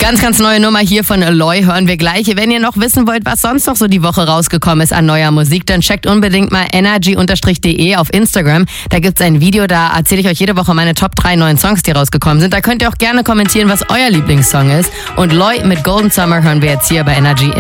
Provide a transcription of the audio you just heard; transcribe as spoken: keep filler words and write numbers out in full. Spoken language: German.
Ganz, ganz neue Nummer hier von Aloy hören wir gleich. Wenn ihr noch wissen wollt, was sonst noch so die Woche rausgekommen ist an neuer Musik, dann checkt unbedingt mal energy de auf Instagram. Da gibt's ein Video, da erzähle ich euch jede Woche meine Top drei neuen Songs, die rausgekommen sind. Da könnt ihr auch gerne kommentieren, was euer Lieblingssong ist. Und Loy mit Golden Summer hören wir jetzt hier bei Energy.